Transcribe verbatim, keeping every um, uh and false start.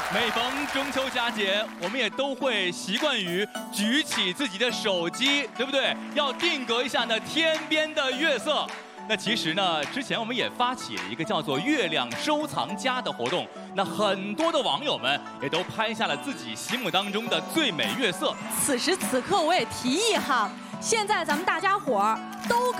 每逢中秋佳节，我们也都会习惯于举起自己的手机，对不对？要定格一下那天边的月色。那其实呢，之前我们也发起了一个叫做“月亮收藏家”的活动。那很多的网友们也都拍下了自己心目当中的最美月色。 此时此刻，我也提议哈，现在咱们大家伙儿都。